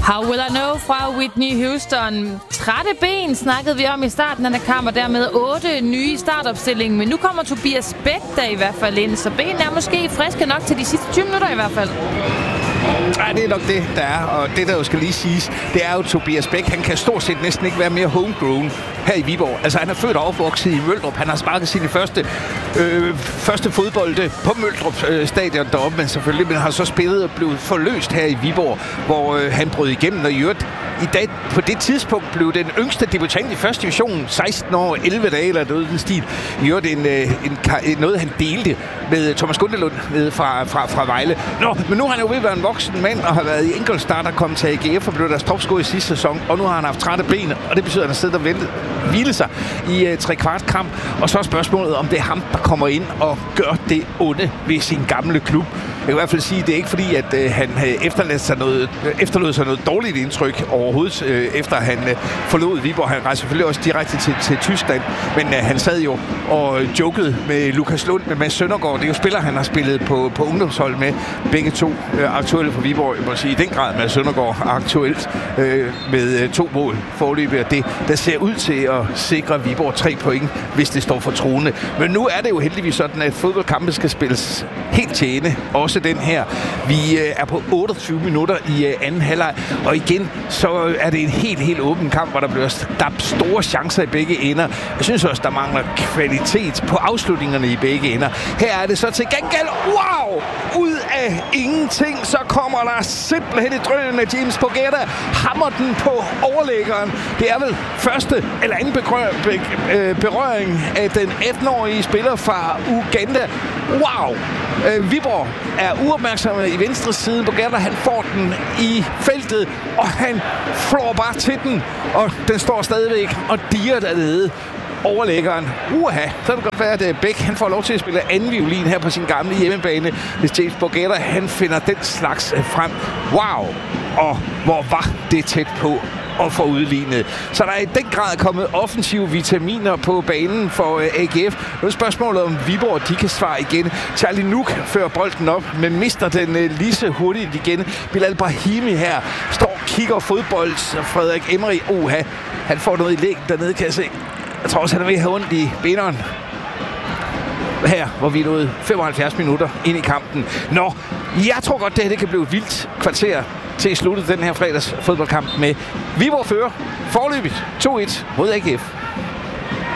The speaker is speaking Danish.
How Will I Know fra Whitney Houston. Trætte ben snakkede vi om i starten af den kamp, og dermed 8 nye startopstillinger. Men nu kommer Tobias Bæk der i hvert fald ind, så benene er måske friske nok til de sidste 20 minutter i hvert fald. Ja, det er nok det, der er. Og det, der jo skal lige siges, det er jo Tobias Bæk. Han kan stort set næsten ikke være mere homegrown her i Viborg. Altså, han er født og opvokset i Møldrup. Han har sparket sine første fodbolde på Møldrup stadion deroppe, men selvfølgelig. Men har så spillet og blevet forløst her i Viborg, hvor han brød igennem. Og i øvrigt, i dag, på det tidspunkt blev den yngste debutant i første division, 16 år, 11 dage eller noget i den stil. I øvrigt noget, han delte med Thomas Gundelund fra Vejle. Nå, men nu har han jo ved at være en voksen mand og har været i enkeltstart og kommet til AGF og blev deres topscorer i sidste sæson. Og nu har han haft trætte ben, og det betyder, at han sidder og hvilet sig i 3/4 kamp. Og så er spørgsmålet, om det er ham, der kommer ind og gør det onde ved sin gamle klub. Jeg kan i hvert fald sige, at det er ikke fordi, at han efterlod sig noget dårligt indtryk overhovedet, efter han forlod Viborg. Han rejste selvfølgelig også direkte til Tyskland, men han sad jo og jokede med Lukas Lund, med Mads Søndergaard. Det er jo spillere, han har spillet på ungdomshold med. Begge to aktuelle for Viborg. Jeg må sige, i den grad Mads Søndergaard aktuelt med 2 mål foreløbig, og det der ser ud til at sikre Viborg 3 point, hvis det står for troende. Men nu er det jo heldigvis sådan, at fodboldkampe skal spilles helt til ende. Også den her. Vi er på 28 minutter i anden halvleg, og igen så er det en helt åben kamp, hvor der bliver skabt store chancer i begge ender. Jeg synes også, der mangler kvalitet på afslutningerne i begge ender. Her er det så til gengæld, wow! Ud af ingenting, så kommer der simpelthen et drøn af James Bourgueta. Hammer den på overlæggeren. Det er vel første eller anden berøring af den 18-årige spiller fra Uganda. Wow! Viborg er uopmærksomme i venstre side. Bourgueta, han får den i feltet, og han flår bare til den, og den står stadigvæk og dirrer dernede. Overlæggeren. Så kan det godt være, at Bæk han får lov til at spille anden violin her på sin gamle hjemmebane, hvis James Bourgueta han finder den slags frem. Wow! Og hvor var det tæt på at få udlignet. Så der er i den grad kommet offensive vitaminer på banen for AGF. Nu er spørgsmålet, om Viborg de kan svare igen. Charlie Nuk fører bolden op, men mister den lige så hurtigt igen. Bilal Brahimi her står og kigger fodbold. Frederik Emery, han får noget i lægen dernede, kan jeg se. Jeg tror også, han er ved at have ondt i beneren. Her, hvor vi er nået 75 minutter ind i kampen. Nå, jeg tror godt, det kan blive et vildt kvarter til at slutte den her fredags fodboldkamp med Viborg fører foreløbigt 2-1 mod AGF.